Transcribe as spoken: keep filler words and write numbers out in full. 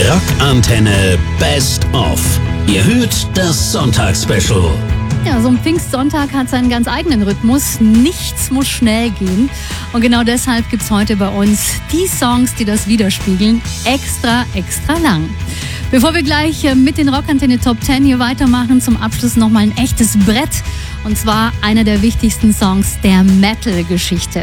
Rockantenne Best of. Ihr hört das Sonntagsspecial. Ja, so ein Pfingstsonntag hat seinen ganz eigenen Rhythmus. Nichts muss schnell gehen. Und genau deshalb gibt's heute bei uns die Songs, die das widerspiegeln. Extra, extra lang. Bevor wir gleich mit den Rockantenne Top zehn hier weitermachen, zum Abschluss nochmal ein echtes Brett. Und zwar einer der wichtigsten Songs der Metal-Geschichte.